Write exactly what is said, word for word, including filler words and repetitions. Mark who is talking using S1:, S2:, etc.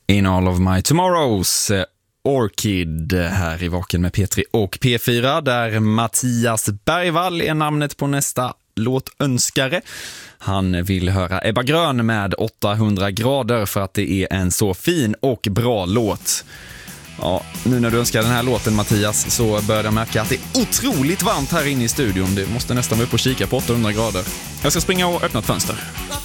S1: In All of My Tomorrows, Orchid här i Vaken med P tre och P fyra, där Mattias Bergvall är namnet på nästa låtönskare. Han vill höra Ebba Grön med åttahundra grader för att det är en så fin och bra låt. Ja, nu när du önskar den här låten, Mattias, så börjar jag märka att det är otroligt varmt här inne i studion. Det måste nästan vara uppe och kika på åttahundra grader. Jag ska springa och öppna ett fönster.